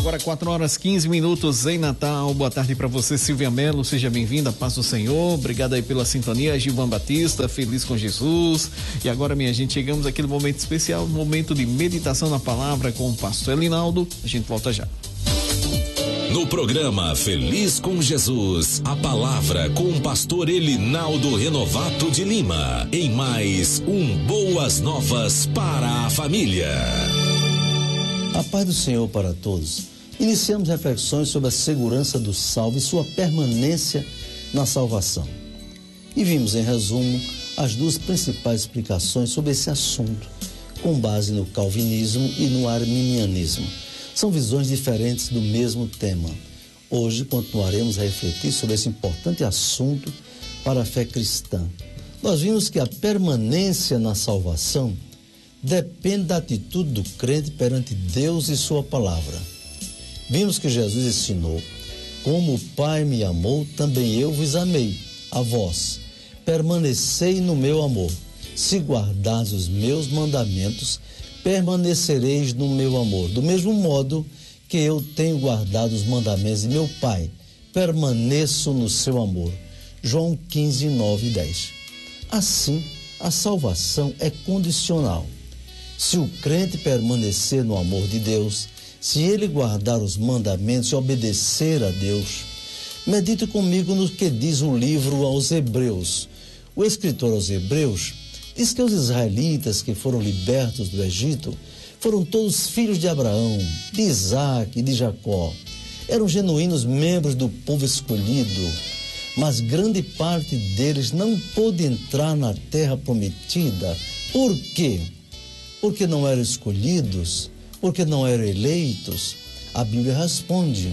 Agora 4h15 em Natal. Boa tarde para você, Silvia Melo. Seja bem-vinda, paz do Senhor. Obrigado aí pela sintonia, Gilvan Batista, Feliz com Jesus. E agora, minha gente, chegamos àquele momento especial, momento de meditação na palavra com o pastor Elinaldo. A gente volta já. No programa Feliz com Jesus, a palavra com o pastor Elinaldo Renovato de Lima, em mais um Boas Novas para a Família. A paz do Senhor para todos. Iniciamos reflexões sobre a segurança do salvo e sua permanência na salvação. E vimos, em resumo, as duas principais explicações sobre esse assunto, com base no calvinismo e no arminianismo. São visões diferentes do mesmo tema. Hoje continuaremos a refletir sobre esse importante assunto para a fé cristã. Nós vimos que a permanência na salvação depende da atitude do crente perante Deus e sua palavra. Vimos que Jesus ensinou: como o Pai me amou, também eu vos amei, a vós. Permanecei no meu amor. Se guardares os meus mandamentos, permanecereis no meu amor. Do mesmo modo que eu tenho guardado os mandamentos de meu Pai, permaneço no seu amor. João 15, 9 e 10. Assim, a salvação é condicional. Se o crente permanecer no amor de Deus, se ele guardar os mandamentos e obedecer a Deus, medite comigo no que diz o livro aos Hebreus. O escritor aos Hebreus diz que os israelitas que foram libertos do Egito foram todos filhos de Abraão, de Isaac e de Jacó. Eram genuínos membros do povo escolhido, mas grande parte deles não pôde entrar na terra prometida. Por quê? Porque não eram escolhidos, porque não eram eleitos. A Bíblia responde: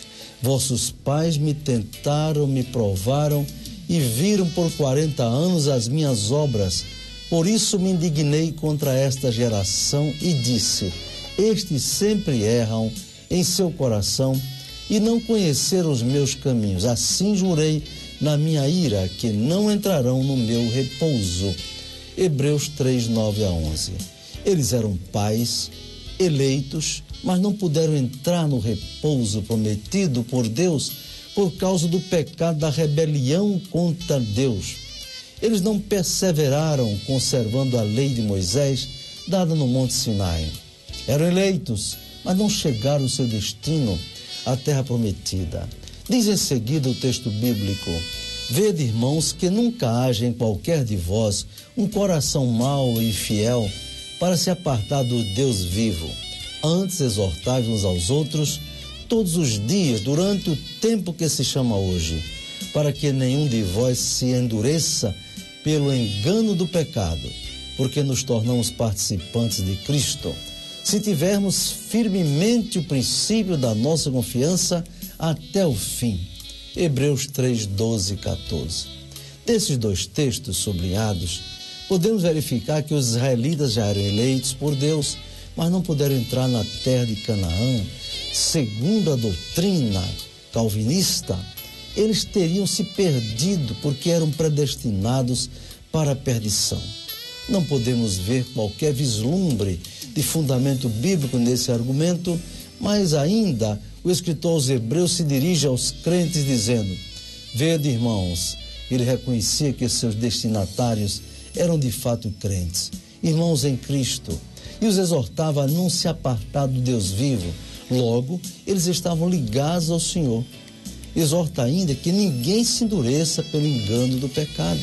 vossos pais me tentaram, me provaram e viram por 40 anos as minhas obras. Por isso me indignei contra esta geração e disse: estes sempre erram em seu coração e não conheceram os meus caminhos. Assim jurei na minha ira que não entrarão no meu repouso. Hebreus 3, 9 a 11. Eles eram pais eleitos, mas não puderam entrar no repouso prometido por Deus por causa do pecado da rebelião contra Deus. Eles não perseveraram conservando a lei de Moisés dada no Monte Sinai. Eram eleitos, mas não chegaram ao seu destino, a terra prometida. Diz em seguida o texto bíblico: vede, irmãos, que nunca haja em qualquer de vós um coração mau e infiel para se apartar do Deus vivo. Antes exortai uns aos outros todos os dias, durante o tempo que se chama hoje, para que nenhum de vós se endureça pelo engano do pecado, porque nos tornamos participantes de Cristo, se tivermos firmemente o princípio da nossa confiança até o fim. Hebreus 3, 12 e 14. Desses dois textos sublinhados, podemos verificar que os israelitas já eram eleitos por Deus, mas não puderam entrar na terra de Canaã. Segundo a doutrina calvinista, eles teriam se perdido porque eram predestinados para a perdição. Não podemos ver qualquer vislumbre de fundamento bíblico nesse argumento, mas ainda o escritor aos Hebreus se dirige aos crentes dizendo: vede, irmãos, ele reconhecia que seus destinatários eram de fato crentes, irmãos em Cristo, e os exortava a não se apartar do Deus vivo. Logo, eles estavam ligados ao Senhor. Exorta ainda que ninguém se endureça pelo engano do pecado.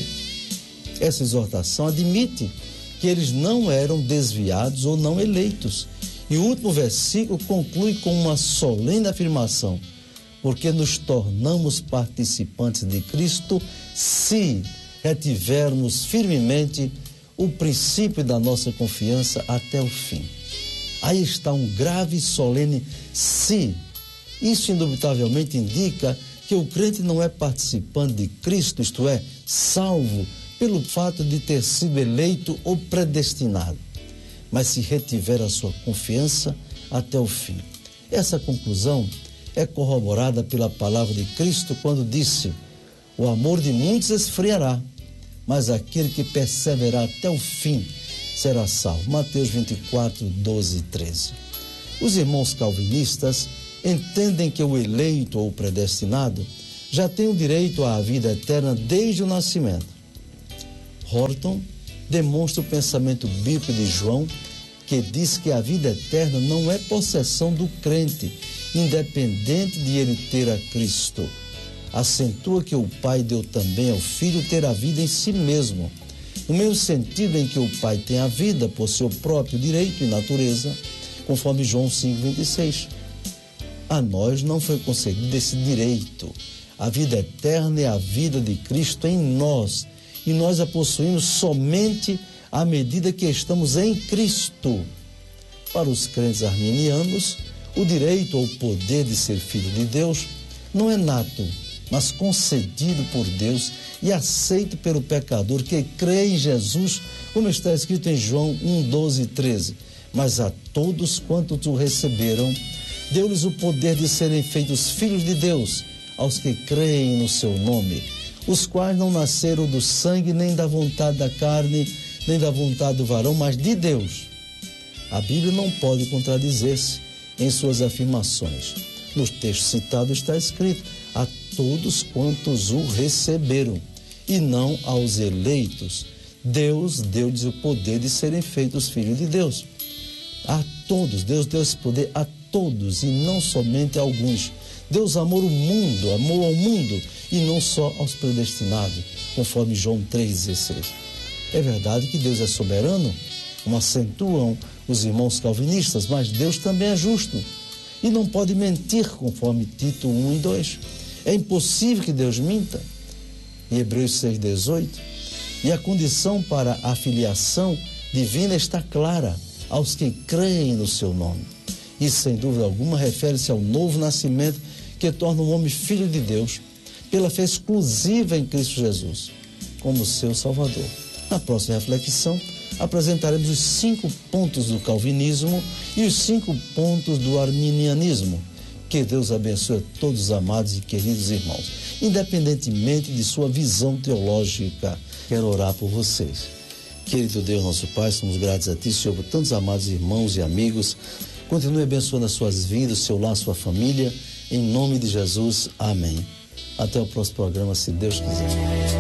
Essa exortação admite que eles não eram desviados ou não eleitos. E o último versículo conclui com uma solene afirmação: porque nos tornamos participantes de Cristo se retivermos firmemente o princípio da nossa confiança até o fim. Aí está um grave e solene se. Isso indubitavelmente indica que o crente não é participante de Cristo, isto é, salvo pelo fato de ter sido eleito ou predestinado, mas se retiver a sua confiança até o fim. Essa conclusão é corroborada pela palavra de Cristo quando disse: o amor de muitos esfriará, mas aquele que perseverar até o fim será salvo. Mateus 24, 12 e 13. Os irmãos calvinistas entendem que o eleito ou predestinado já tem o direito à vida eterna desde o nascimento. Horton demonstra o pensamento bíblico de João, que diz que a vida eterna não é possessão do crente, independente de ele ter a Cristo. Acentua que o Pai deu também ao Filho ter a vida em si mesmo, no mesmo sentido em que o Pai tem a vida por seu próprio direito e natureza, conforme João 5,26. A nós não foi concedido esse direito. A vida eterna é a vida de Cristo em nós, e nós a possuímos somente à medida que estamos em Cristo. Para os crentes arminianos, o direito ou poder de ser filho de Deus não é nato, mas concedido por Deus e aceito pelo pecador que crê em Jesus, como está escrito em João 1:12 e 13. Mas a todos quantos o receberam, deu-lhes o poder de serem feitos filhos de Deus, aos que creem no seu nome, os quais não nasceram do sangue, nem da vontade da carne, nem da vontade do varão, mas de Deus. A Bíblia não pode contradizer-se em suas afirmações. No texto citado está escrito: a todos quantos o receberam, e não aos eleitos. Deus deu-lhes o poder de serem feitos filhos de Deus. A todos, Deus deu esse poder a todos e não somente a alguns. Deus amou ao mundo e não só aos predestinados, conforme João 3,16. É verdade que Deus é soberano, como acentuam os irmãos calvinistas, mas Deus também é justo e não pode mentir, conforme Tito 1 e 2. É impossível que Deus minta, em Hebreus 6,18. E a condição para a filiação divina está clara aos que creem no seu nome. E, sem dúvida alguma, refere-se ao novo nascimento que torna o homem filho de Deus pela fé exclusiva em Cristo Jesus, como seu Salvador. Na próxima reflexão, apresentaremos os 5 pontos do calvinismo e os 5 pontos do arminianismo. Que Deus abençoe a todos os amados e queridos irmãos, independentemente de sua visão teológica. Quero orar por vocês. Querido Deus, nosso Pai, somos gratos a Ti, Senhor, por tantos amados irmãos e amigos. Continue abençoando as suas vidas, o seu lar, sua família. Em nome de Jesus, amém. Até o próximo programa, se Deus quiser.